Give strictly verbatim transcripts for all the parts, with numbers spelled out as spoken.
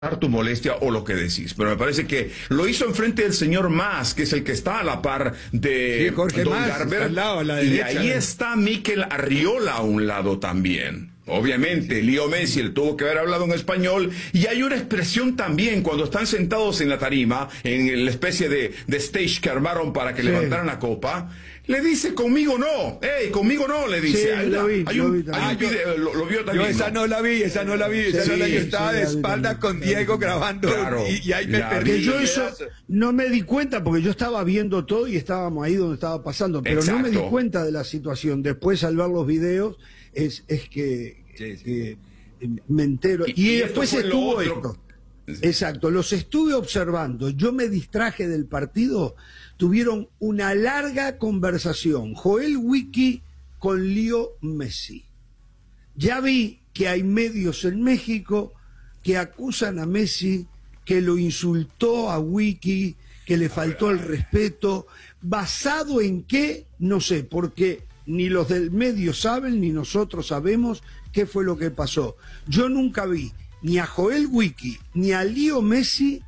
tu molestia o lo que decís, pero me parece que lo hizo enfrente del señor Mas, que es el que está a la par de sí, Jorge Don Mas, Garber, al lado, a la y derecha, ahí ¿no? está Mikel Arriola a un lado también. Obviamente, Leo Messi él tuvo que haber hablado en español, y hay una expresión también cuando están sentados en la tarima, en la especie de, de stage que armaron para que sí. levantaran la copa. Le dice, conmigo no, hey, conmigo no, le dice. Sí, hay, lo vi, hay lo un, vi hay también. un video, lo, lo vio también. Yo esa no la vi, esa no la vi, esa Sí, no la vi. Yo sí, estaba sí, de la vi espalda también, con la vi Diego también. grabando Claro, y, y ahí me la perdí. Que vi. yo un eso pedazo. no me di cuenta porque yo estaba viendo todo y estábamos ahí donde estaba pasando, pero no me di Exacto. cuenta de la situación. Después al ver los videos es, es que, Sí, sí. que, eh, me entero. Y- Y, y después esto fue lo estuvo otro. esto. Exacto, los estuve observando, yo me distraje del partido, tuvieron una larga conversación, Joel Wiki con Leo Messi. Ya vi que hay medios en México que acusan a Messi que lo insultó a Wiki, que le faltó el respeto, basado en qué, no sé, porque ni los del medio saben ni nosotros sabemos qué fue lo que pasó. Yo nunca vi ni a Joel Wiki ni a Leo Messi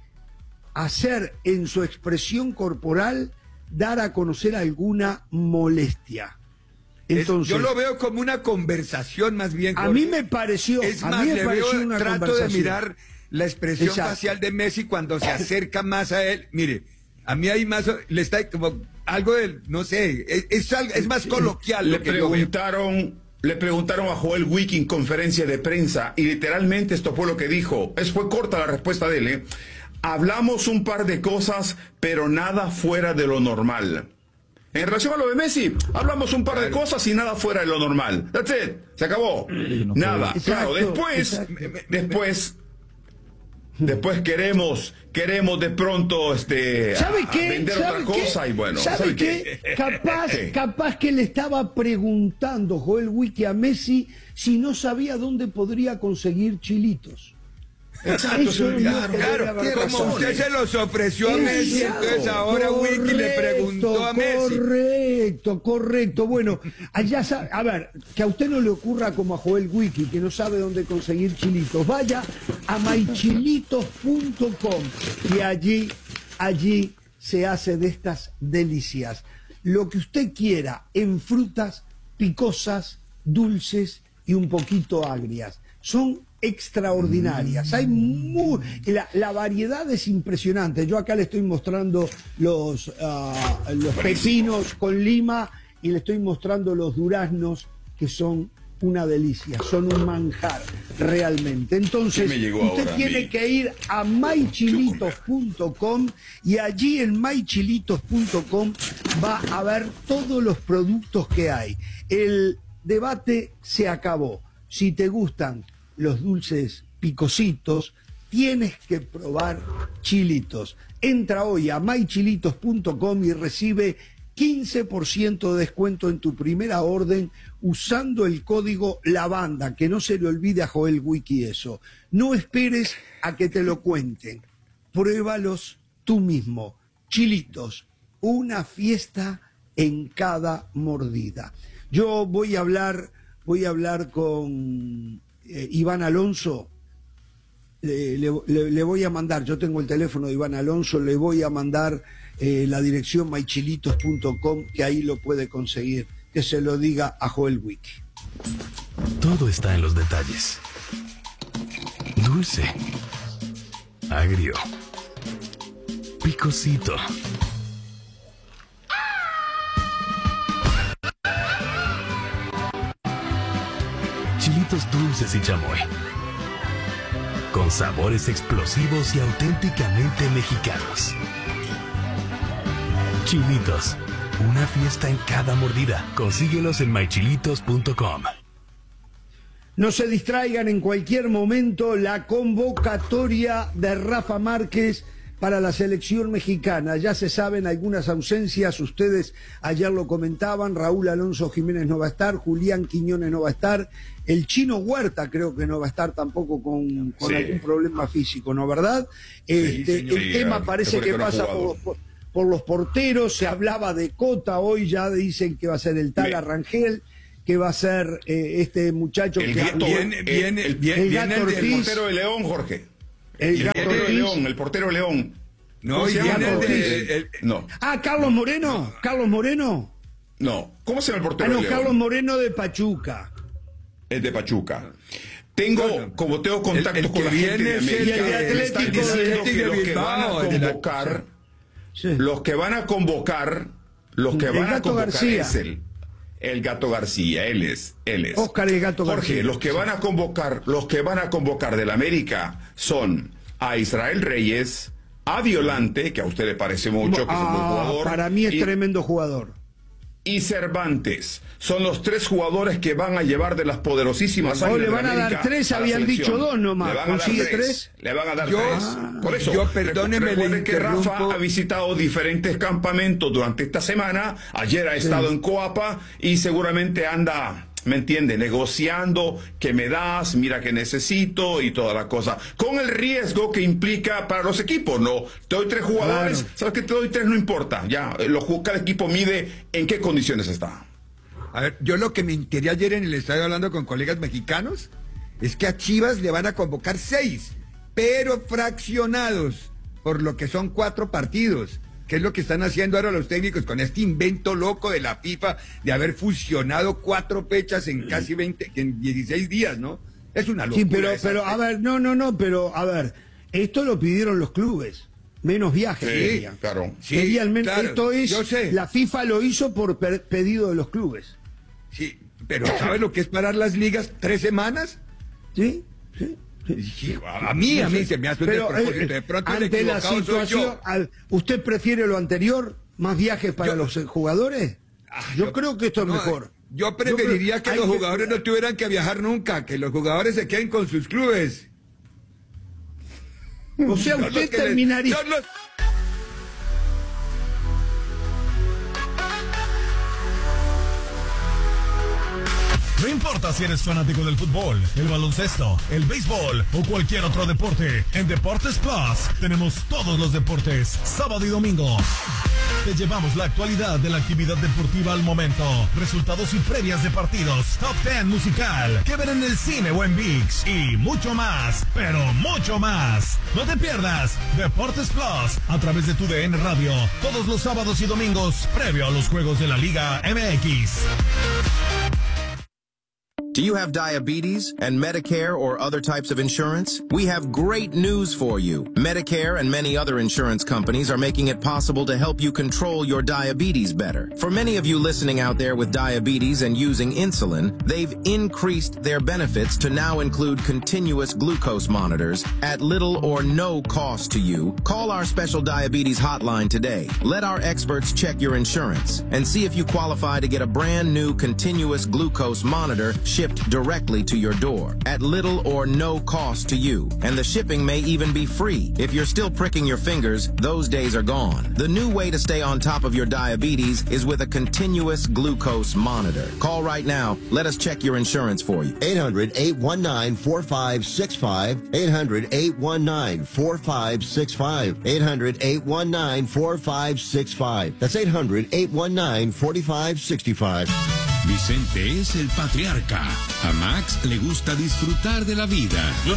hacer en su expresión corporal dar a conocer alguna molestia. Es- Entonces, yo lo veo como una conversación más bien. a Jorge. mí me pareció, Es a más, mí me le pareció veo, una trato de conversación. mirar la expresión Exacto. facial de Messi cuando se acerca más a él. Mire, a mí hay más, le está como algo del, no sé, es, es, algo- es más coloquial Le lo que yo veo. preguntaron, le preguntaron a Joel Wiki en conferencia de prensa, y literalmente esto fue lo que dijo. Es fue corta la respuesta de él, ¿eh? Hablamos un par de cosas, pero nada fuera de lo normal. En relación a lo de Messi, hablamos un par de cosas y nada fuera de lo normal. That's it. Se acabó. Nada. Exacto, Claro, después, exacto. después, después queremos, queremos de pronto, este, ¿Sabe a- a qué? vender ¿Sabe otra qué? cosa y bueno. ¿Sabe qué? Capaz, ¿Qué? capaz que le estaba preguntando Joel Wiki a Messi si no sabía dónde podría conseguir chilitos. Exacto, Eso se es lo olvidaron. que debe Claro, haber como pasado. usted se los ofreció a Messi, Exacto. entonces ahora Wiki le preguntó a Messi. Correcto, correcto. Bueno, allá sa- a ver, que a usted no le ocurra como a Joel Wiki, que no sabe dónde conseguir chilitos. Vaya a maichilitos punto com y allí, allí se hace de estas delicias. Lo que usted quiera en frutas picosas, dulces y un poquito agrias. Son extraordinarias. Hay muy, la, la variedad es impresionante. Yo acá le estoy mostrando los, ah, los pepinos con lima y le estoy mostrando los duraznos, que son una delicia, son un manjar realmente. Entonces, ¿Qué me llegó usted ahora a tiene mí? que ir a maichilitos punto com y allí en maichilitos punto com va a ver todos los productos que hay. El debate se acabó. Si te gustan los dulces picositos, tienes que probar chilitos. Entra hoy a maichilitos punto com y recibe quince por ciento de descuento en tu primera orden usando el código LAVANDA, que no se le olvide a Joel Wiki eso. No esperes a que te lo cuenten. Pruébalos tú mismo. Chilitos, una fiesta en cada mordida. Yo voy a hablar, voy a hablar con eh, Iván Alonso. Le, le, le- le voy a mandar, yo tengo el teléfono de Iván Alonso, le voy a mandar eh, la dirección maichilitos punto com, que ahí lo puede conseguir, que se lo diga a Joel Wiki. Todo está en los detalles. Dulce, agrio, picosito. Chilitos dulces y chamoy. Con sabores explosivos y auténticamente mexicanos. Chilitos, una fiesta en cada mordida. Consíguelos en maichilitos punto com. No se distraigan, en cualquier momento la convocatoria de Rafa Márquez para la selección mexicana. Ya se saben algunas ausencias, ustedes ayer lo comentaban, Raúl Alonso Jiménez no va a estar, Julián Quiñones no va a estar, el Chino Huerta creo que no va a estar tampoco con, con Sí. algún problema físico, ¿no verdad? Este, señor. el Sí, tema ah, parece recuerde que que no ha pasa jugado. por, por, por los porteros, se hablaba de Cota, hoy ya dicen que va a ser el Tala Me- Rangel, que va a ser eh, este muchacho El que gato, Viene, el- viene, el- viene, el viene gato el del Ortiz. portero de León, Jorge. El el Gato portero Ortiz. León, el portero León. No, ¿Cómo y se llama? viene el Ortiz? de... el- el- No, Ah, Carlos Moreno. Carlos Moreno. no. ¿Cómo se llama el Ah, portero no, León? Carlos Moreno de Pachuca. Es de Pachuca. Tengo, No, no. como tengo contacto El- el con que la gente viene de es el América, de me están Atlético diciendo de que los que Bilbao, van a el de la- convocar, Sí. los que van a convocar, los que El van a Gato convocar García. es el, el Gato García, él es, él es. Oscar el Gato Jorge, García. los que van a convocar, los que van a convocar del América son a Israel Reyes, a Violante, que a usted le parece mucho, que es un buen Ah, jugador. para mí es y- tremendo jugador. y Cervantes. Son los tres jugadores que van a llevar de las poderosísimas Oh, águilas le de van a dar América tres, a la habían selección. dicho dos nomás. Le van a dar ¿Consigue tres. tres? Le van a dar Yo- tres. Ah. Por eso, yo, perdóneme, le recuerden que interrumpo. Rafa ha visitado diferentes campamentos durante esta semana. Ayer ha estado en Coapa y seguramente anda, ¿me entiende? Negociando, que me das, mira que necesito y toda la cosa. Con el riesgo que implica para los equipos, ¿no? Te doy tres jugadores, Claro. sabes que te doy tres, no importa. Ya, lo, cada equipo mide en qué condiciones está. A ver, yo lo que me enteré ayer en el estadio hablando con colegas mexicanos es que a Chivas le van a convocar seis, pero fraccionados, por lo que son cuatro partidos, que es lo que están haciendo ahora los técnicos con este invento loco de la FIFA de haber fusionado cuatro fechas en casi veinte, en dieciséis días, ¿no? Es una locura. Sí, pero, esa pero a fecha. ver, no, no, no, pero a ver, esto lo pidieron los clubes, menos viajes. Sí, querían. claro. Sí, Querían men- claro, esto es, yo sé. la FIFA lo hizo por per- pedido de los clubes. Sí, pero ¿sabes lo que es parar las ligas tres semanas? ¿Sí? Sí. sí. Sí, a a mí, a mí se me hace un Pero despropósito. eh, De pronto el ante la equivocado soy situación, yo. al- ¿usted prefiere lo anterior? ¿Más viajes para Yo- los eh, jugadores? Ah, yo, creo que esto es no, mejor. Yo preferiría creo- que hay los jugadores no tuvieran que viajar nunca, que los jugadores se queden con sus clubes. O sea, Son los usted que les- terminaría... son los- No importa si eres fanático del fútbol, el baloncesto, el béisbol o cualquier otro deporte, en Deportes Plus tenemos todos los deportes, sábado y domingo. Te llevamos la actualidad de la actividad deportiva al momento, resultados y previas de partidos, top ten musical, que ver en el cine o en ViX y mucho más, pero mucho más. No te pierdas Deportes Plus a través de tu D N Radio, todos los sábados y domingos, previo a los juegos de la Liga M X. Do you have diabetes and Medicare or other types of insurance? We have great news for you. Medicare and many other insurance companies are making it possible to help you control your diabetes better. For many of you listening out there with diabetes and using insulin, they've increased their benefits to now include continuous glucose monitors at little or no cost to you. Call our special diabetes hotline today. Let our experts check your insurance and see if you qualify to get a brand new continuous glucose monitor shipped directly to your door at little or no cost to you. And the shipping may even be free. If you're still pricking your fingers, those days are gone. The new way to stay on top of your diabetes is with a continuous glucose monitor. Call right now. Let us check your insurance for you. eight hundred, eight one nine, four five six five. eight hundred, eight one nine, four five six five. eight hundred, eight one nine, four five six five. That's eight hundred, eight one nine, four five six five. Vicente es el patriarca. A Max le gusta disfrutar de la vida.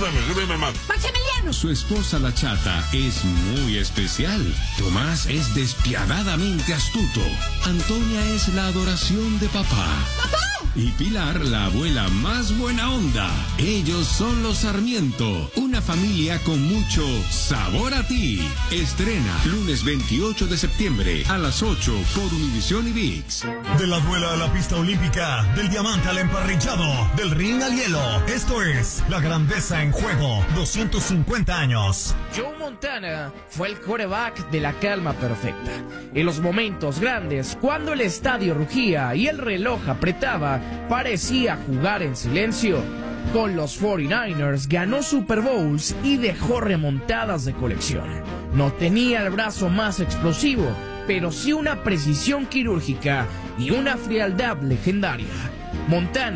¡Maximiliano! Su esposa la chata es muy especial. Tomás es despiadadamente astuto. Antonia es la adoración de papá. ¡Papá! Y Pilar, la abuela más buena onda. Ellos son los Sarmiento, una familia con mucho sabor a ti. Estrena lunes veintiocho de septiembre a las ocho por Univisión y ViX. De la duela a la pista olímpica, del diamante al emparrillado, del ring al hielo. Esto es La Grandeza en Juego, doscientos cincuenta años. Joe Montana fue el quarterback de la calma perfecta. En los momentos grandes, cuando el estadio rugía y el reloj apretaba, parecía jugar en silencio. Con los cuarenta y nueve ers ganó Super Bowls y dejó remontadas de colección. No tenía el brazo más explosivo, pero sí una precisión quirúrgica y una frialdad legendaria. Montana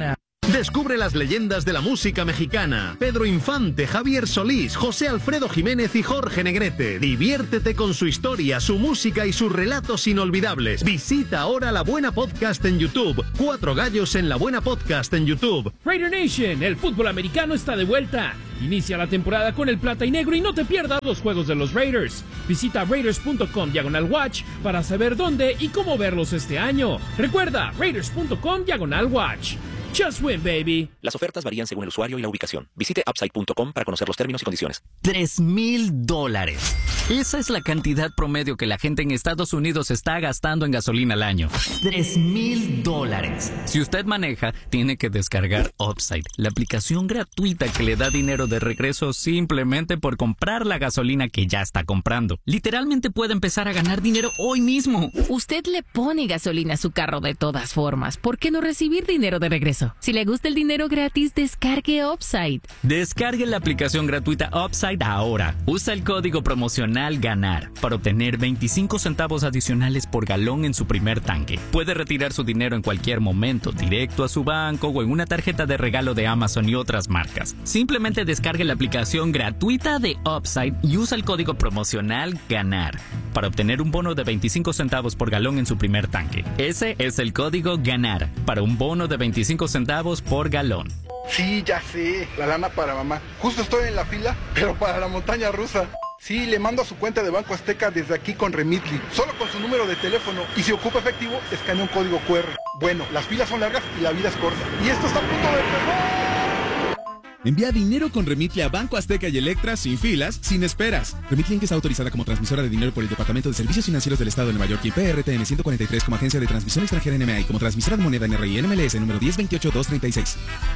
Descubre las leyendas de la música mexicana. Pedro Infante, Javier Solís, José Alfredo Jiménez y Jorge Negrete. Diviértete con su historia, su música y sus relatos inolvidables. Visita ahora La Buena Podcast en YouTube. Cuatro gallos en La Buena Podcast en YouTube. Raider Nation, el fútbol americano está de vuelta. Inicia la temporada con el plata y negro y no te pierdas los juegos de los Raiders. Visita raiders.com diagonal watch para saber dónde y cómo verlos este año. Recuerda, raiders.com diagonal watch. Just win, baby. Las ofertas varían según el usuario y la ubicación. Visite upside punto com para conocer los términos y condiciones. Tres mil dólares. Esa es la cantidad promedio que la gente en Estados Unidos está gastando en gasolina al año. Tres mil dólares. Si usted maneja, tiene que descargar Upside, la aplicación gratuita que le da dinero de regreso simplemente por comprar la gasolina que ya está comprando. Literalmente puede empezar a ganar dinero hoy mismo. Usted le pone gasolina a su carro de todas formas. ¿Por qué no recibir dinero de regreso? Si le gusta el dinero gratis, descargue Upside. Descargue la aplicación gratuita Upside ahora. Usa el código promocional GANAR para obtener veinticinco centavos adicionales por galón en su primer tanque. Puede retirar su dinero en cualquier momento, directo a su banco o en una tarjeta de regalo de Amazon y otras marcas. Simplemente descargue la aplicación gratuita de Upside y usa el código promocional GANAR para obtener un bono de veinticinco centavos por galón en su primer tanque. Ese es el código GANAR para un bono de veinticinco centavos por galón. Sí, ya sé, la lana para mamá. Justo estoy en la fila, pero para la montaña rusa. Sí, le mando a su cuenta de Banco Azteca desde aquí con Remitly, solo con su número de teléfono. Y si ocupa efectivo, escanea un código cu erre. Bueno, las filas son largas y la vida es corta. Y esto está a punto de empezar. Envía dinero con Remitly a Banco Azteca y Electra sin filas, sin esperas. Remitly está autorizada como transmisora de dinero por el Departamento de Servicios Financieros del Estado de Nueva York y P R T N ciento cuarenta y tres como agencia de transmisión extranjera N M A y como transmisora de moneda N R I N M L S número diez veintiocho dos treinta y seis.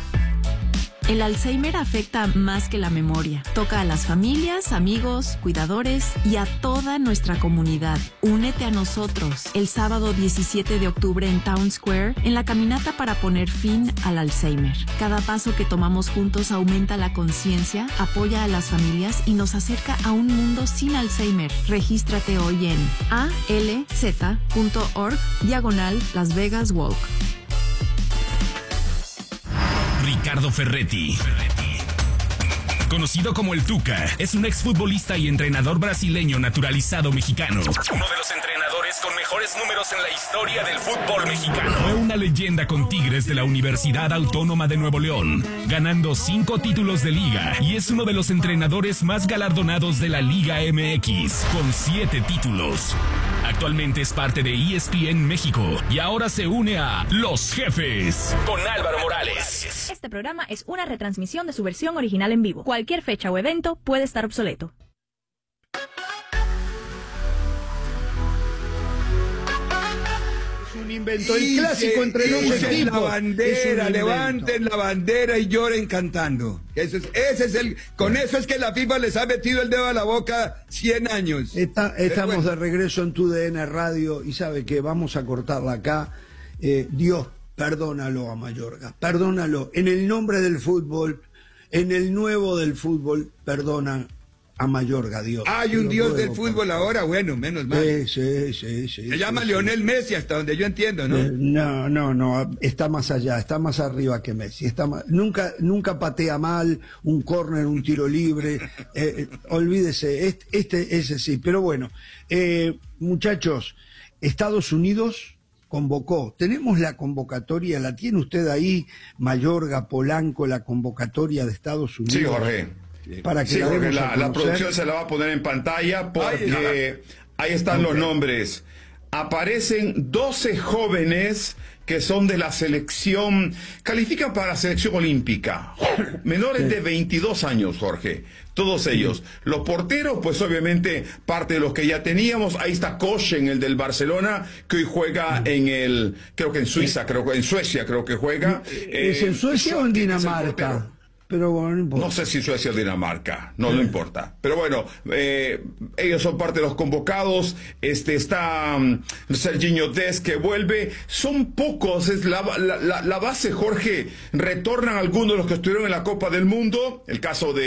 El Alzheimer afecta más que la memoria. Toca a las familias, amigos, cuidadores y a toda nuestra comunidad. Únete a nosotros el sábado diecisiete de octubre en Town Square en la caminata para poner fin al Alzheimer. Cada paso que tomamos juntos aumenta la conciencia, apoya a las familias y nos acerca a un mundo sin Alzheimer. Regístrate hoy en alz.org diagonal Las Vegas Walk. Ricardo Ferretti, conocido como el Tuca, es un exfutbolista y entrenador brasileño naturalizado mexicano. Uno de los entrenadores con mejores números en la historia del fútbol mexicano. Fue una leyenda con Tigres de la Universidad Autónoma de Nuevo León, ganando cinco títulos de liga, y es uno de los entrenadores más galardonados de la Liga M X, con siete títulos. Actualmente es parte de E S P N México y ahora se une a Los Jefes con Álvaro Morales. Este programa es una retransmisión de su versión original en vivo. Cualquier fecha o evento puede estar obsoleto. Un invento, el clásico entre los equipos. La bandera, levanten la bandera y lloren cantando. Ese es, ese es el, con eso es que la FIFA les ha metido el dedo a la boca cien años. Está, estamos bueno. de regreso en tu D N Radio y sabe que vamos a cortarla acá. Eh, Dios, perdónalo a Mayorga, perdónalo. En el nombre del fútbol, en el nuevo del fútbol, perdona a Mayorga, Dios. Hay un Dios del fútbol ahora, bueno, menos mal. Sí, sí, sí. sí Se llama sí, Lionel sí. Messi, hasta donde yo entiendo, ¿no? Eh, no, no, no, está más allá, está más arriba que Messi. Está más, nunca, nunca patea mal, un córner, un tiro libre. Eh, olvídese, este, este, ese sí. Pero bueno, eh, muchachos, Estados Unidos convocó. Tenemos la convocatoria, ¿la tiene usted ahí, Mayorga, Polanco, la convocatoria de Estados Unidos? Sí, Jorge. Para que sí, la, porque la, la producción se la va a poner en pantalla porque ahí están okay. los nombres. Aparecen doce jóvenes que son de la selección, califican para la selección olímpica, menores sí. de veintidós años, Jorge, todos ellos. Sí. Los porteros, pues obviamente parte de los que ya teníamos. Ahí está Kochen, el del Barcelona, que hoy juega sí. en el, creo que en Suiza, sí. creo que en Suecia creo que juega. ¿Es eh, en Suecia o en Dinamarca? Pero bueno, no importa. No sé si Suecia o Dinamarca, no, no importa. Pero bueno, eh, ellos son parte de los convocados. Este está um, Serginho Dest que vuelve. Son pocos, es la, la, la, la base, Jorge. Retornan algunos de los que estuvieron en la Copa del Mundo. El caso de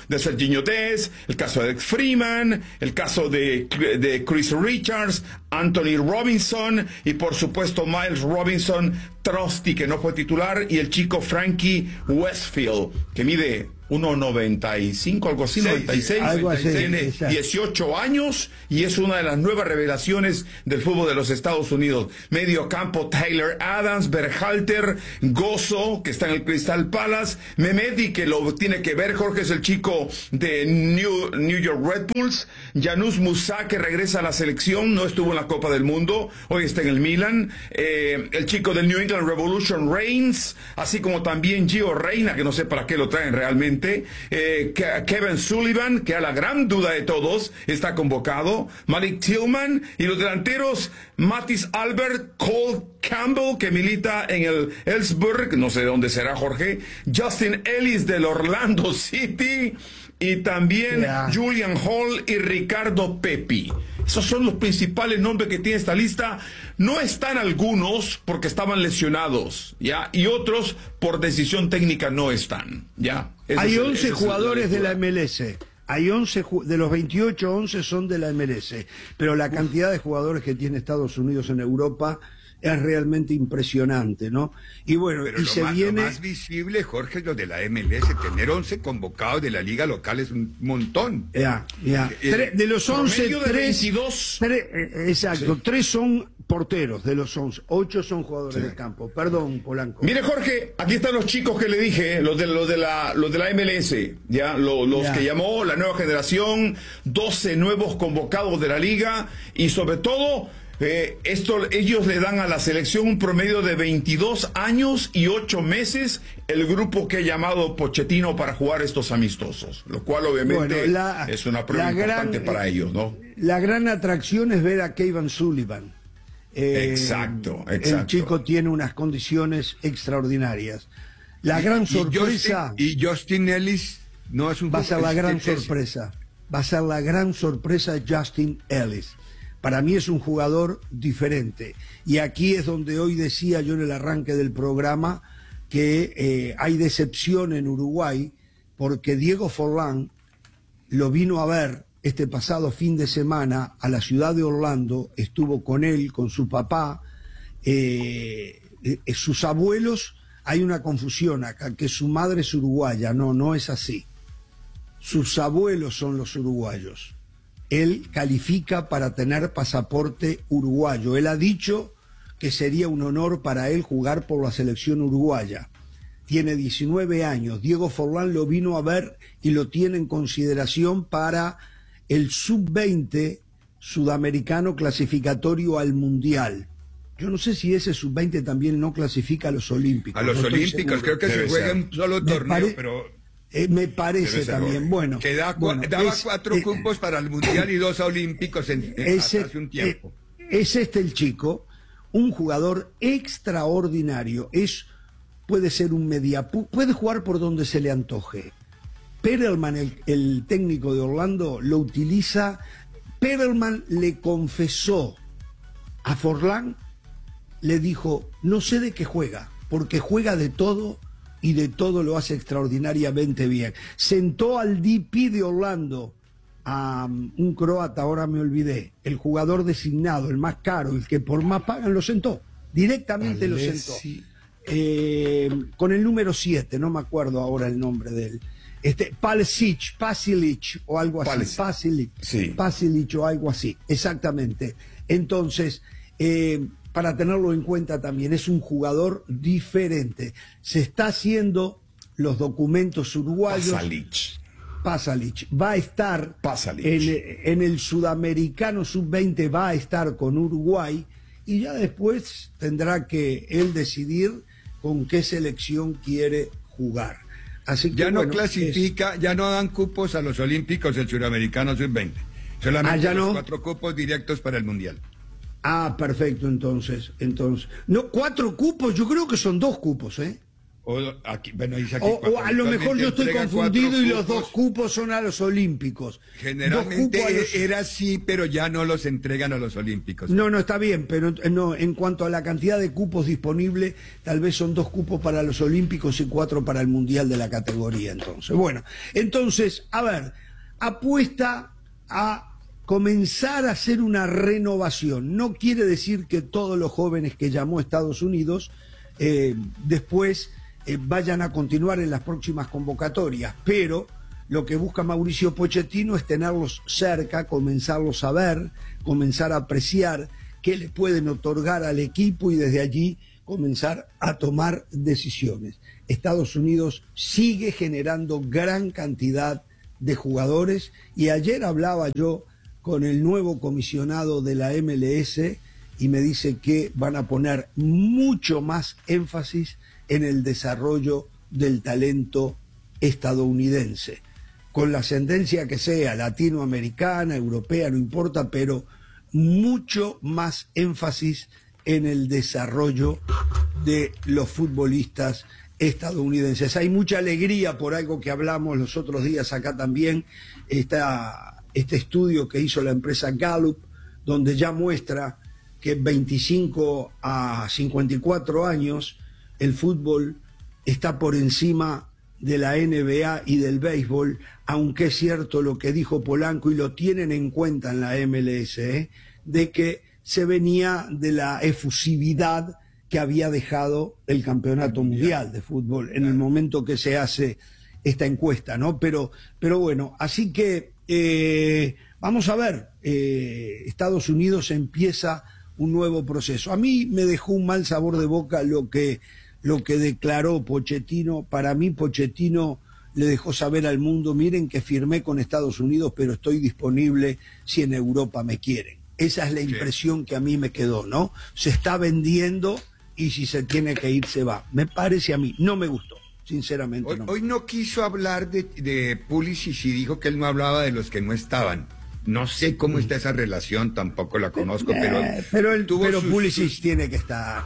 de Serginho Dest, el caso de Alex Freeman, el caso de, de Chris Richards, Anthony Robinson y por supuesto Miles Robinson, Trusty, que no fue titular, y el chico Frankie Westfield, que mide uno noventa y cinco, algo así, noventa y seis, algo así, tiene exacto. dieciocho años y es una de las nuevas revelaciones del fútbol de los Estados Unidos. Medio campo, Tyler Adams, Berhalter, Gozo, que está en el Crystal Palace, Mehmedi, que lo tiene que ver, Jorge, es el chico de New, New York Red Bulls, Janus Musa, que regresa a la selección, no estuvo en la Copa del Mundo, hoy está en el Milan, eh, el chico del New England Revolution, Reigns, así como también Gio Reyna, que no sé para qué lo traen realmente, eh, Kevin Sullivan, que a la gran duda de todos está convocado, Malik Tillman, y los delanteros Mattis Albert, Cole Campbell, que milita en el Ellsberg, no sé de dónde será, Jorge, Justin Ellis del Orlando City, y también yeah. Julian Hall y Ricardo Pepi. Esos son los principales nombres que tiene esta lista. No están algunos porque estaban lesionados, ¿ya? Y otros por decisión técnica no están, ¿ya? Ese Hay es el, once jugadores es de la M L S. Hay once, de los veintiocho, once son de la M L S. Pero la cantidad de jugadores que tiene Estados Unidos en Europa es realmente impresionante, ¿no? Y bueno, Pero y lo se más, viene... lo más visible, Jorge, es lo de la M L S. Tener once convocados de la liga local es un montón. Ya, ya. Eh, de los once, promedio de tres... veintidós. tres, eh, exacto, Sí. tres son porteros de los once, ocho son jugadores sí. de campo. Perdón, Polanco. Mire, Jorge, aquí están los chicos que le dije, los de, los de, la, los de la M L S, ya, los, los Ya. que llamó la nueva generación, doce nuevos convocados de la liga y sobre todo... Eh, esto, ellos le dan a la selección un promedio de veintidós años y ocho meses el grupo que ha llamado Pochettino para jugar estos amistosos, lo cual obviamente Bueno, la- es una prueba la gran- importante para ellos, ¿no? La gran atracción es ver a Kevin Sullivan. Eh, Exacto, El exacto. chico tiene unas condiciones extraordinarias. La gran Y sorpresa Justin, y Justin Ellis no es un va a ser la es- gran es- sorpresa. Va a ser la gran sorpresa Justin Ellis. Para mí es un jugador diferente. Y aquí es donde hoy decía yo en el arranque del programa que eh, hay decepción en Uruguay porque Diego Forlán lo vino a ver este pasado fin de semana a la ciudad de Orlando, estuvo con él, con su papá, eh, eh, sus abuelos, hay una confusión acá, que su madre es uruguaya, no, no es así. Sus abuelos son los uruguayos. Él califica para tener pasaporte uruguayo. Él ha dicho que sería un honor para él jugar por la selección uruguaya. Tiene diecinueve años. Diego Forlán lo vino a ver y lo tiene en consideración para el sub veinte sudamericano clasificatorio al Mundial. Yo no sé si ese sub veinte también no clasifica a los Olímpicos. A los no estoy Olímpicos, seguro. creo que Debe se juega ser. un solo Me torneo, pare- pero... Eh, me parece Debe ser, también. Jorge. Bueno, que da, bueno, daba es- cuatro eh, cupos para el Mundial y dos a Olímpicos en, en- ese- hasta hace un tiempo. eh, es este el chico, un jugador extraordinario, es, puede ser un media, pu- puede jugar por donde se le antoje. Perelman, el, el técnico de Orlando, lo utiliza. Perelman le confesó a Forlán, le dijo, no sé de qué juega, porque juega de todo y de todo lo hace extraordinariamente bien. Sentó al D P de Orlando, a um, un croata, ahora me olvidé, el jugador designado, el más caro, el que por más pagan, lo sentó. Directamente lo sentó. Eh, con el número siete, no me acuerdo ahora el nombre de él. Este, Palisic, Pasilic o algo así. Palisic. Pasilic, Sí. Pasilic o algo así, exactamente. Entonces, eh, para tenerlo en cuenta también, es un jugador diferente. Se está haciendo los documentos uruguayos. Pasalic. Pasalic va a estar Pasalic. en, en el sudamericano sub veinte, va a estar con Uruguay y ya después tendrá que él decidir con qué selección quiere jugar. Así que Ya no bueno, clasifica, ya no dan cupos a los Olímpicos del Suramericano sub veinte. Solamente Ah, ya los no. cuatro cupos directos para el Mundial. Ah, perfecto, entonces, entonces. No, cuatro cupos, yo creo que son dos cupos, ¿eh? O, aquí, bueno, dice aquí, o, o a lo mejor yo estoy confundido y los dos cupos son a los Olímpicos. Generalmente los... era así, pero ya no los entregan a los Olímpicos. No, no, está bien, pero no, en cuanto a la cantidad de cupos disponibles, tal vez son dos cupos para los Olímpicos y cuatro para el Mundial de la categoría, entonces. Bueno, entonces, a ver, apuesta a comenzar a hacer una renovación. No quiere decir que todos los jóvenes que llamó Estados Unidos eh, después... Eh, vayan a continuar en las próximas convocatorias, pero lo que busca Mauricio Pochettino es tenerlos cerca, comenzarlos a ver, comenzar a apreciar qué le pueden otorgar al equipo y desde allí comenzar a tomar decisiones. Estados Unidos sigue generando gran cantidad de jugadores y ayer hablaba yo con el nuevo comisionado de la M L S y me dice que van a poner mucho más énfasis en el desarrollo del talento estadounidense, con la ascendencia que sea, latinoamericana, europea, no importa, pero mucho más énfasis en el desarrollo de los futbolistas estadounidenses. Hay mucha alegría por algo que hablamos los otros días acá también, está este estudio que hizo la empresa Gallup, donde ya muestra que veinticinco a cincuenta y cuatro años el fútbol está por encima de la N B A y del béisbol, aunque es cierto lo que dijo Polanco y lo tienen en cuenta en la M L S, ¿eh? de que se venía de la efusividad que había dejado el campeonato mundial de fútbol en el momento que se hace esta encuesta, ¿no? Pero, pero bueno, así que eh, vamos a ver, eh, Estados Unidos empieza un nuevo proceso. A mí me dejó un mal sabor de boca lo que lo que declaró Pochettino. Para mí Pochettino le dejó saber al mundo, miren que firmé con Estados Unidos, pero estoy disponible si en Europa me quieren. Esa es la impresión que a mí me quedó, ¿no? Se está vendiendo y si se tiene que ir se va. Me parece a mí, no me gustó, sinceramente. Hoy no, hoy no quiso hablar de, de Pulisic y dijo que él no hablaba de los que no estaban. No sé cómo está esa relación, tampoco la conozco, pero... Eh, pero el, pero sus, Pulisic sus... tiene que estar...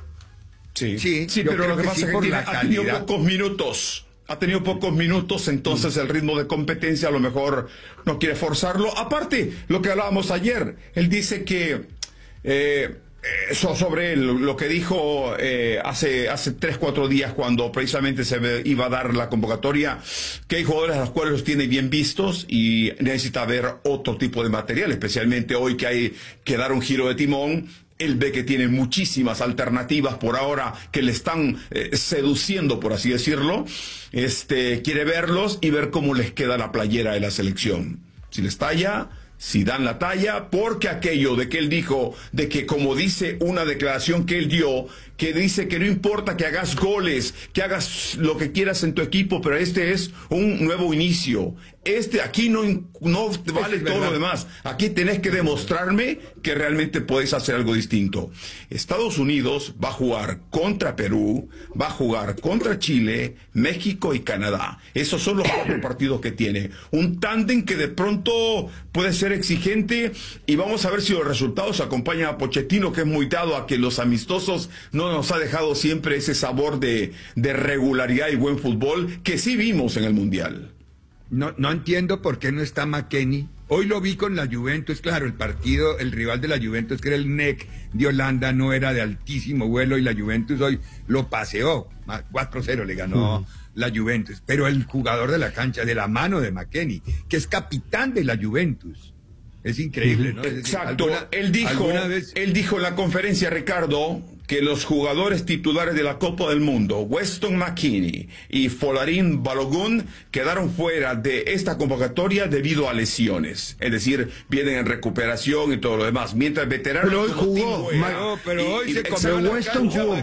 Sí, sí, sí pero lo que pasa sí, es que tiene, ha tenido pocos minutos. Ha tenido pocos minutos, entonces el ritmo de competencia a lo mejor no quiere forzarlo. Aparte, lo que hablábamos ayer, él dice que eh, eso sobre él, lo que dijo eh, hace hace tres, cuatro días cuando precisamente se iba a dar la convocatoria, que hay jugadores a los cuales los tiene bien vistos y necesita ver otro tipo de material, especialmente hoy que hay que dar un giro de timón. Él ve que tiene muchísimas alternativas por ahora que le están eh, seduciendo, por así decirlo. Este, quiere verlos y ver cómo les queda la playera de la selección. Si les talla, si dan la talla, porque aquello de que él dijo, de que como dice una declaración que él dio, que dice que no importa que hagas goles, que hagas lo que quieras en tu equipo, pero este es un nuevo inicio. Este, aquí no, no vale todo lo demás. Aquí tenés que demostrarme que realmente podés hacer algo distinto. Estados Unidos va a jugar contra Perú, va a jugar contra Chile, México y Canadá. Esos son los cuatro partidos que tiene. Un tándem que de pronto puede ser exigente y vamos a ver si los resultados acompañan a Pochettino, que es muy dado a que los amistosos no nos ha dejado siempre ese sabor de, de regularidad y buen fútbol que sí vimos en el Mundial. No, no entiendo por qué no está McKennie. Hoy lo vi con la Juventus, claro, el partido, el rival de la Juventus, que era el N E C de Holanda, no era de altísimo vuelo y la Juventus hoy lo paseó. cuatro cero le ganó uh-huh. la Juventus. Pero el jugador de la cancha, de la mano de McKennie, que es capitán de la Juventus. Es increíble, ¿no? Es decir, exacto. ¿alguna, él dijo, vez... él dijo en la conferencia, Ricardo, que los jugadores titulares de la Copa del Mundo, Weston McKennie y Folarin Balogun, quedaron fuera de esta convocatoria debido a lesiones. Es decir, vienen en recuperación y todo lo demás. Mientras veteranos... Pero hoy jugó. Weah, no, pero y, hoy y, se comió la Weston jugó.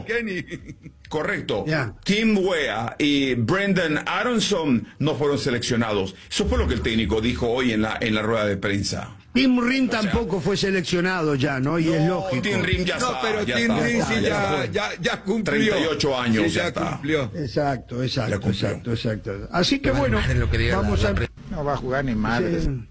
Correcto. Yeah. Tim Weah y Brendan Aronson no fueron seleccionados. Eso fue lo que el técnico dijo hoy en la, en la rueda de prensa. Tim Rim tampoco sea, fue seleccionado ya, ¿no? Y no, es lógico. Tim Rim ya no, está. pero ya Tim está, Rim sí ya, ya, ya cumplió. treinta y ocho años sí, ya, ya está. Cumplió. Exacto, exacto, exacto, exacto. Así que no, bueno, lo que vamos la, a... la... No va a jugar ni madre. Sí.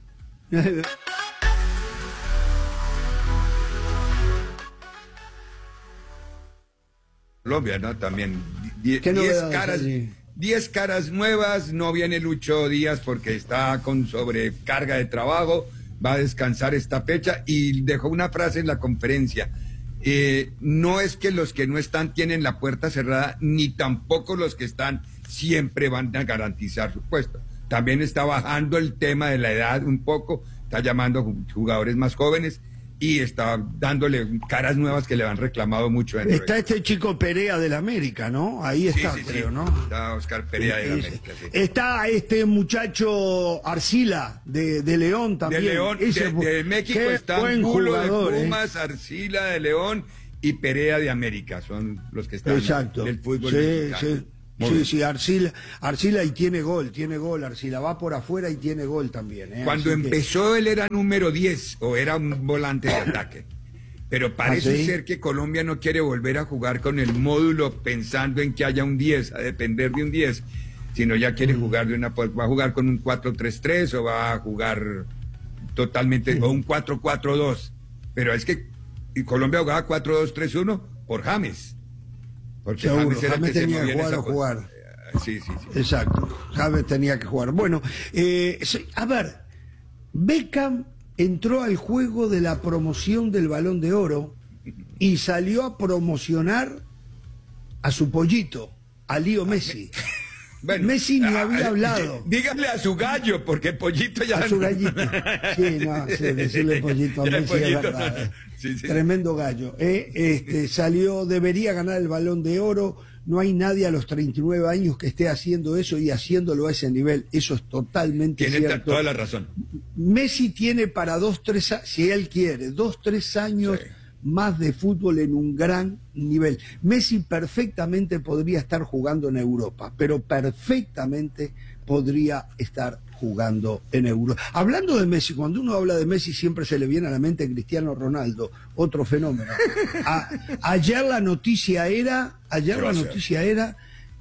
Colombia, ¿no? También Die, diez caras, diez caras nuevas, no viene Lucho Díaz porque está con sobrecarga de trabajo, va a descansar esta fecha y dejó una frase en la conferencia. Eh, no es que los que no están tienen la puerta cerrada, ni tampoco los que están siempre van a garantizar su puesto. También está bajando el tema de la edad un poco, está llamando a jugadores más jóvenes y está dándole caras nuevas que le han reclamado mucho. Está este chico Perea del América, ¿no? Ahí está, sí, sí, creo, sí. ¿no? Está Oscar Perea del América, sí. Está este muchacho Arcila de, de León también. De León, Ese, de, de México están Bulo de Pumas, eh. Arcila de León y Perea de América. Son los que están Exacto. del fútbol sí, mexicano. Sí. Sí, sí, Arcila, Arcila y tiene gol, tiene gol, Arcila va por afuera y tiene gol también. ¿eh? Cuando Así empezó que... él era número diez o era un volante de ataque, pero parece ¿Ah, sí? ser que Colombia no quiere volver a jugar con el módulo pensando en que haya un diez, a depender de un diez, sino ya quiere jugar de una, va a jugar con un cuatro tres tres o va a jugar totalmente, sí. o un cuatro cuatro dos, pero es que Colombia jugaba cuatro dos tres uno por James. Porque Seguro, James, era James que tenía que jugar o cosa. jugar. Sí, sí, sí. Exacto, James tenía que jugar. Bueno, eh, a ver, Beckham entró al juego de la promoción del Balón de Oro y salió a promocionar a su pollito, a Leo Messi. Bueno, Messi ni había a, hablado. Dígale a su gallo, porque Pollito ya... A su gallito. Sí, no, sí, decirle Pollito a Messi pollito, es verdad. No. Sí, sí. Tremendo gallo. Eh, este, salió, debería ganar el Balón de Oro. No hay nadie a los treinta y nueve años que esté haciendo eso y haciéndolo a ese nivel. Eso es totalmente tiene cierto. Tiene toda la razón. Messi tiene para dos, tres, si él quiere, dos, tres años... Sí. más de fútbol en un gran nivel. Messi perfectamente podría estar jugando en Europa, pero perfectamente podría estar jugando en Europa. Hablando de Messi, cuando uno habla de Messi siempre se le viene a la mente Cristiano Ronaldo, otro fenómeno. A, ayer la noticia era, ayer la noticia era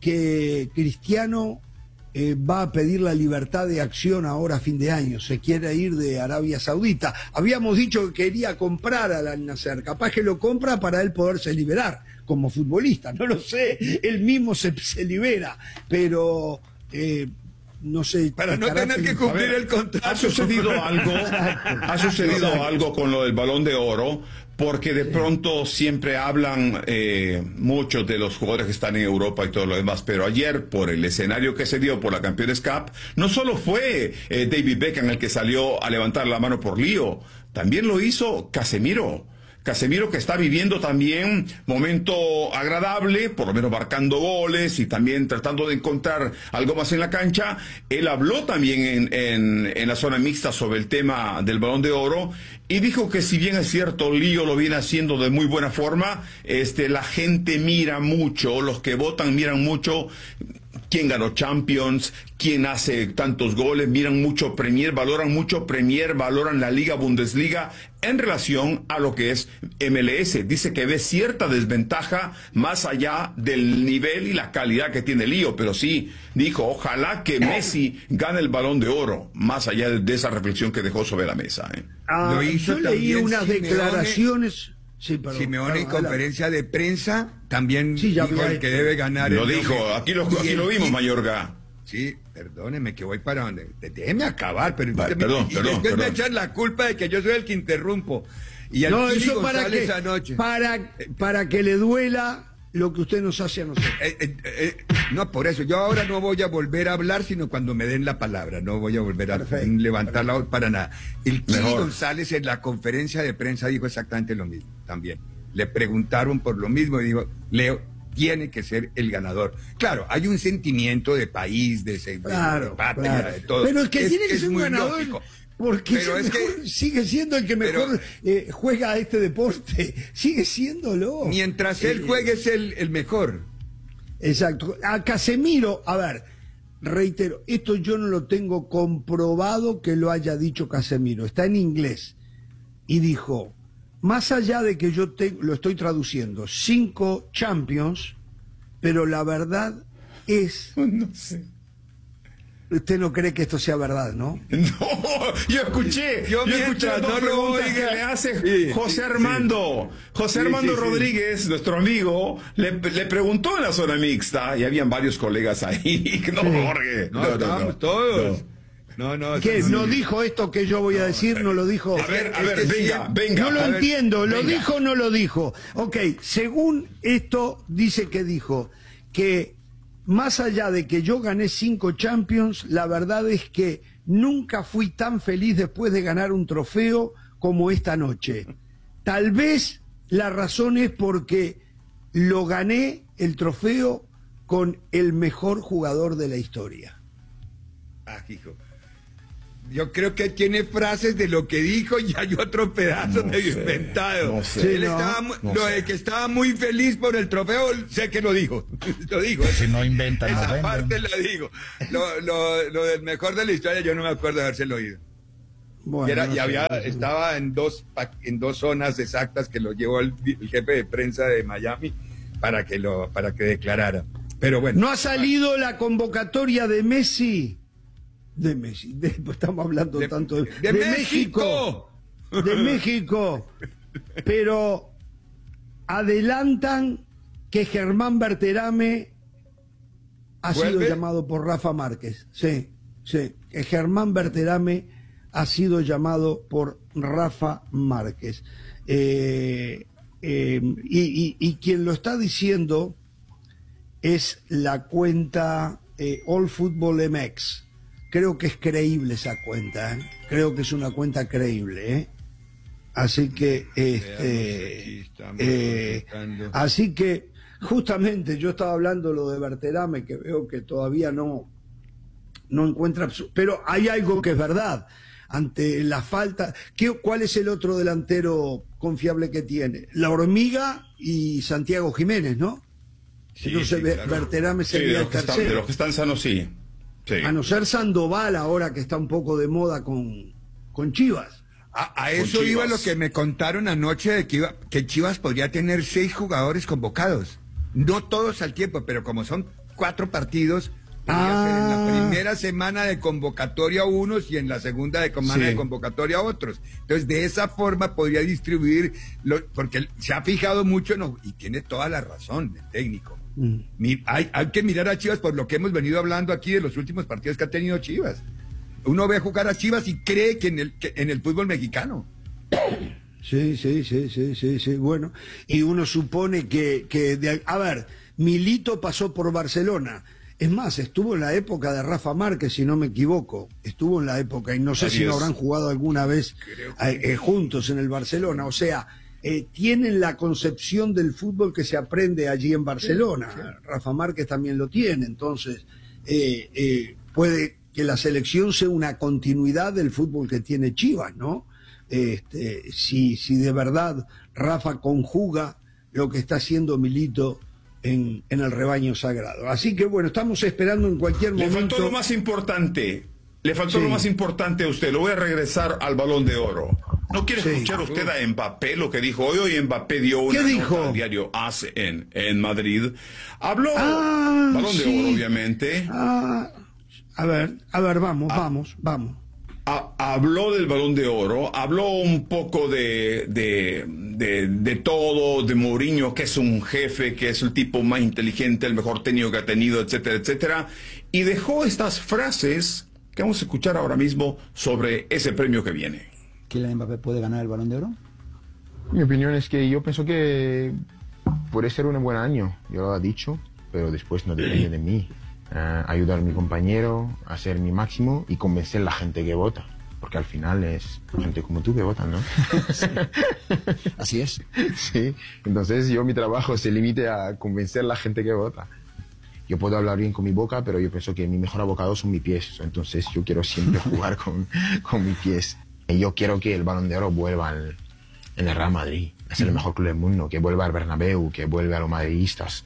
que Cristiano Eh, va a pedir la libertad de acción ahora a fin de año, se quiere ir de Arabia Saudita. Habíamos dicho que quería comprar al Al-Nassr, capaz que lo compra para él poderse liberar como futbolista, no lo sé, él mismo se, se libera, pero eh, no sé. Para no tener que cumplir el contrato. Ha sucedido algo, ha sucedido algo con lo del Balón de Oro, porque de pronto siempre hablan eh, muchos de los jugadores que están en Europa y todo lo demás, pero ayer por el escenario que se dio por la Campeones Cup, no solo fue eh, David Beckham el que salió a levantar la mano por Lío, también lo hizo Casemiro. Casemiro, que está viviendo también momento agradable, por lo menos marcando goles y también tratando de encontrar algo más en la cancha. Él habló también en, en, en la zona mixta sobre el tema del Balón de Oro y dijo que si bien es cierto, Lío lo viene haciendo de muy buena forma, este, la gente mira mucho, los que votan miran mucho quién ganó Champions, quién hace tantos goles, miran mucho Premier, valoran mucho Premier, valoran la Liga Bundesliga en relación a lo que es M L S. Dice que ve cierta desventaja más allá del nivel y la calidad que tiene Lío, pero sí dijo, ojalá que Messi gane el Balón de Oro, más allá de, de esa reflexión que dejó sobre la mesa. ¿eh? Ah, Lo hizo yo leí unas Simeone, declaraciones... Sí, perdón, Simeone perdón, en conferencia de prensa también sí, ya dijo el que debe ganar. Lo el dijo, aquí lo, aquí lo vimos, Mayorga. Sí, perdóneme que voy para donde... Déjeme acabar, pero... Vale, me, perdón, y perdón, después perdón. me echan la culpa de que yo soy el que interrumpo. Y al no, Chili eso para González que, anoche. para, para que le duela lo que usted nos hace a nosotros. Eh, eh, eh, no, por eso, yo ahora no voy a volver a hablar, sino cuando me den la palabra, no voy a volver a Perfecto. levantar la voz para nada. El Chili González en la conferencia de prensa dijo exactamente lo mismo, también. Le preguntaron por lo mismo y dijo, Leo tiene que ser el ganador. Claro, hay un sentimiento de país, de, de, claro, de patria, claro. de todo. Pero es que es, tiene que es ser un ganador. Lógico. Porque pero es, es mejor, que, sigue siendo el que mejor pero, eh, juega a este deporte. Sigue siéndolo. Mientras él eh, juegue es el, el mejor. Exacto. A Casemiro, a ver, reitero, esto yo no lo tengo comprobado que lo haya dicho Casemiro. Está en inglés. Y dijo, más allá de que yo te, lo estoy traduciendo, cinco Champions, pero la verdad es... No sé. Usted no cree que esto sea verdad, ¿no? No, yo escuché, yo, yo escuché dos no preguntas que le hace sí, José Armando. Sí. José Armando sí, sí, Rodríguez, sí. nuestro amigo, le, le preguntó en la zona mixta, y habían varios colegas ahí. No, sí. Jorge. No, no, estábamos no, no, todos. No, no. no ¿Qué? ¿No dijo esto que yo voy a decir? ¿No lo dijo? A ver, a ver, venga, venga. No lo ver, entiendo, ¿lo venga. dijo o no lo dijo? Ok, según esto, dice que dijo que más allá de que yo gané cinco Champions, la verdad es que nunca fui tan feliz después de ganar un trofeo como esta noche. Tal vez la razón es porque lo gané el trofeo con el mejor jugador de la historia. Ah, hijo. Yo creo que tiene frases de lo que dijo y hay otro pedazo no de sé, inventado. No sé, Él no, estaba, no lo sé. de que estaba muy feliz por el trofeo, sé que lo dijo. Lo digo. Si no inventan, Esa no venden. parte la digo. Lo, lo, lo del mejor de la historia yo no me acuerdo de habérselo oído. Bueno, y era, no y había, sé, estaba en dos, en dos zonas exactas que lo llevó el, el jefe de prensa de Miami para que, lo, para que declarara. Pero bueno. ¿No ha salido la convocatoria de Messi? De Messi, de, estamos hablando de, tanto de, de, de México. México, de México, pero adelantan que Germán Berterame ha ¿Vuelve? sido llamado por Rafa Márquez, sí, sí, que Germán Berterame ha sido llamado por Rafa Márquez, eh, eh, y, y, y quien lo está diciendo es la cuenta eh, All Football M X. Creo que es creíble esa cuenta, ¿eh? Creo que es una cuenta creíble, ¿eh? Así que, este, eh, así que, justamente yo estaba hablando lo de Berterame, que veo que todavía no, no encuentra, pero hay algo que es verdad, ante la falta, ¿qué, ¿cuál es el otro delantero confiable que tiene? La Hormiga y Santiago Jiménez, ¿no? Sí, Entonces, sí, claro. Berterame sería sí, el tercero. Están, de los que están sanos, sí. Sí. A no ser Sandoval ahora que está un poco de moda con, con Chivas. A, a eso Chivas. iba lo que me contaron anoche de que, iba, que Chivas podría tener seis jugadores convocados. No todos al tiempo, pero como son cuatro partidos, podría ah. ser en la primera semana de convocatoria a unos y en la segunda de semana sí. de convocatoria a otros. Entonces, de esa forma podría distribuir, lo, porque se ha fijado mucho en, y tiene toda la razón el técnico. Mm. Hay, hay que mirar a Chivas por lo que hemos venido hablando aquí de los últimos partidos que ha tenido Chivas. Uno ve jugar a Chivas y cree que en el, que en el fútbol mexicano. Sí, sí, sí, sí, sí, sí, bueno. Y uno supone que, que de, a ver, Milito pasó por Barcelona. Es más, estuvo en la época de Rafa Márquez, si no me equivoco. Estuvo en la época, y no sé Adiós. si no habrán jugado alguna vez eh, eh, juntos en el Barcelona. O sea, Eh, tienen la concepción del fútbol que se aprende allí en Barcelona. Sí, sí. Rafa Márquez también lo tiene, entonces eh, eh, puede que la selección sea una continuidad del fútbol que tiene Chivas, ¿no? Este, si, si de verdad Rafa conjuga lo que está haciendo Milito en, en el rebaño sagrado. Así que bueno, estamos esperando en cualquier Le momento. Le faltó lo más importante. Le faltó sí. lo más importante a usted. Lo voy a regresar al Balón de Oro. ¿No quiere sí. escuchar usted a Mbappé lo que dijo hoy? Hoy Mbappé dio una ¿Qué dijo? nota al diario A S en, en Madrid. Habló, ah, Balón sí. de Oro, obviamente. Ah, a ver, a ver, vamos, ah. vamos, vamos. A, habló del Balón de Oro, habló un poco de, de, de, de todo, de Mourinho, que es un jefe, que es el tipo más inteligente, el mejor técnico que ha tenido, etcétera, etcétera. Y dejó estas frases que vamos a escuchar ahora mismo sobre ese premio que viene. ¿Kylian Mbappé puede ganar el Balón de Oro? Mi opinión es que yo pienso que puede ser un buen año, yo lo he dicho, pero después no depende de mí. Uh, ayudar a mi compañero, hacer mi máximo y convencer a la gente que vota, porque al final es gente como tú que votan, ¿no? Sí. Así es. Sí, entonces yo mi trabajo se limite a convencer a la gente que vota. Yo puedo hablar bien con mi boca, pero yo pienso que mi mejor abocado son mis pies, entonces yo quiero siempre jugar con, con mis pies. Y yo quiero que el Balón de Oro vuelva al, en el Real Madrid, es el mejor club del mundo, que vuelva al Bernabéu, que vuelva a los madridistas.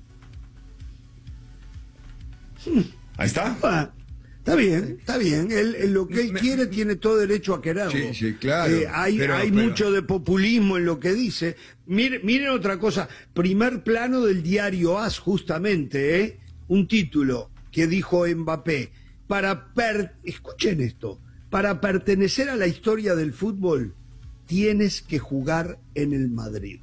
Ahí está. Ah, está bien, está bien. Él, él, lo que él me, quiere tiene todo derecho a quererlo. Sí, sí, claro. Eh, hay pero, hay pero... mucho de populismo en lo que dice. Miren, miren otra cosa. Primer plano del diario A S, justamente, ¿eh? Un título que dijo Mbappé. para per... escuchen esto, para pertenecer a la historia del fútbol tienes que jugar en el Madrid.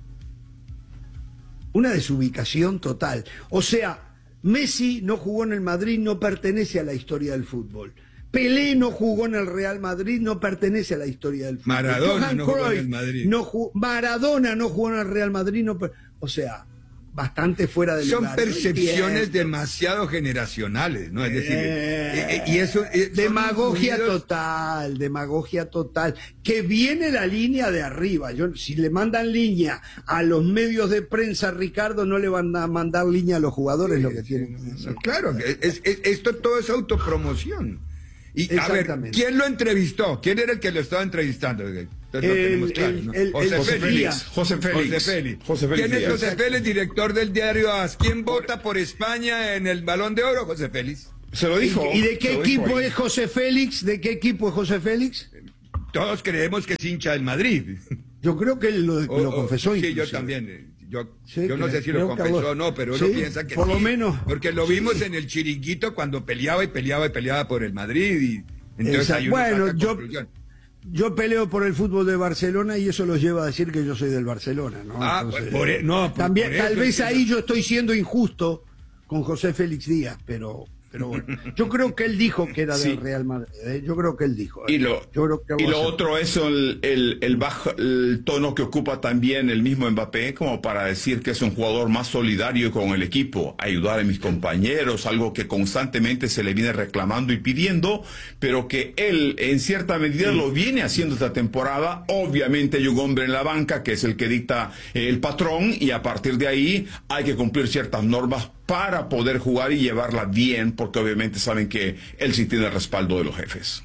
Una desubicación total. O sea, Messi no jugó en el Madrid, no pertenece a la historia del fútbol. Pelé no jugó en el Real Madrid, no pertenece a la historia del fútbol. Maradona Johan no jugó Cruyff en el Madrid. No jugó, Maradona no jugó en el Real Madrid, no per... o sea, bastante fuera del Son lugar. percepciones No demasiado generacionales, ¿no? Es decir, Eh, eh, eh, y eso eh, son demagogia influidos- total, demagogia total. Que viene la línea de arriba. Yo, si le mandan línea a los medios de prensa, Ricardo, no le van a mandar línea a los jugadores, lo que tienen que hacer. Claro, es- es- esto todo es autopromoción. Y a ver, Exactamente. ¿quién lo entrevistó? ¿Quién era el que lo estaba entrevistando? Entonces lo El- tenemos claro, el- ¿no? el- José, el Félix. Díaz. José Félix. José Félix. José Félix ¿Quién es Díaz. José Félix, director del diario AS? ¿Quién vota por España en el Balón de Oro? José Félix. Se lo dijo. ¿Y de qué se lo dijo equipo ahí. es José Félix? ¿De qué equipo es José Félix? Todos creemos que es hincha del Madrid. Yo creo que él lo, O- lo o- confesó. Sí, yo inclusive. también. eh, Yo, Sí, yo no sé si creo lo que confesó vos- o no, pero sí, uno piensa que por lo sí, menos. Porque lo vimos en el chiringuito cuando peleaba y peleaba y peleaba por el Madrid. Y entonces Exacto. ahí uno Bueno, saca yo- conclusión. Yo peleo por el fútbol de Barcelona y eso los lleva a decir que yo soy del Barcelona, ¿no? Ah, Entonces, por e- no, por- también, por tal eso vez es que- ahí yo estoy siendo injusto con José Félix Díaz, pero, pero bueno. Yo creo que él dijo que era Sí. del Real Madrid, ¿eh? Yo creo que él dijo. ¿eh? Y lo, Yo creo que y va a lo ser. otro es el, el, el bajo el tono que ocupa también el mismo Mbappé, como para decir que es un jugador más solidario con el equipo, ayudar a mis compañeros, algo que constantemente se le viene reclamando y pidiendo, pero que él en cierta medida lo viene haciendo esta temporada. Obviamente hay un hombre en la banca que es el que dicta el patrón y a partir de ahí hay que cumplir ciertas normas para poder jugar y llevarla bien, porque obviamente saben que él sí tiene el respaldo de los jefes.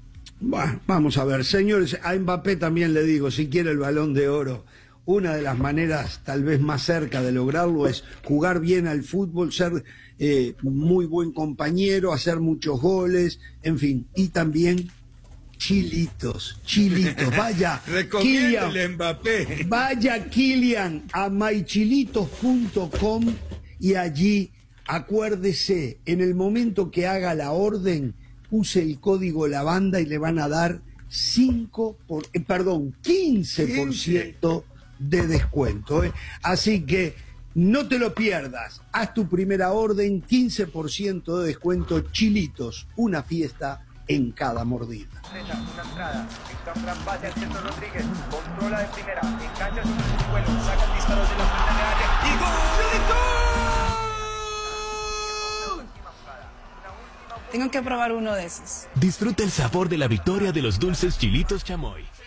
Bueno, vamos a ver, señores, a Mbappé también le digo, si quiere el Balón de Oro, una de las maneras tal vez más cerca de lograrlo es jugar bien al fútbol, ser eh, muy buen compañero, hacer muchos goles, en fin, y también chilitos, chilitos, vaya, Recomiéndele Mbappé. vaya Kylian a my chilitos punto com y allí acuérdese, en el momento que haga la orden, use el código lavanda y le van a dar cinco por, eh, perdón, quince por ciento de descuento. ¿eh? Así que no te lo pierdas. Haz tu primera orden, quince por ciento de descuento. Chilitos, una fiesta en cada mordida. Una entrada, entra pase al centro Rodríguez, controla de primera, engancha sobre el vuelo, saca el disparo de la frente de área y ¡gol! Tengo que probar uno de esos. Disfruta el sabor de la victoria de los dulces Chilitos Chamoy.